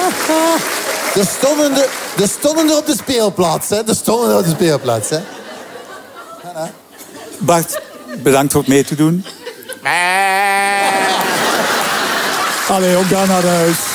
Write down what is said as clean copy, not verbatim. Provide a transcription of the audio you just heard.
Er stonden er op de speelplaats, hè. Bart, bedankt voor het mee te doen. Allee, ook daar naar huis.